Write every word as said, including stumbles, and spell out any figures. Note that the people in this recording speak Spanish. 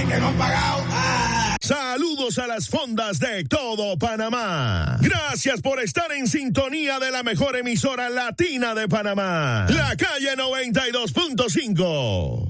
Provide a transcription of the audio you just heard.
que no han pagado. Ah. Saludos a las fondas de todo Panamá. Gracias por estar en sintonía de la mejor emisora latina de Panamá. La calle noventa y dos punto cinco.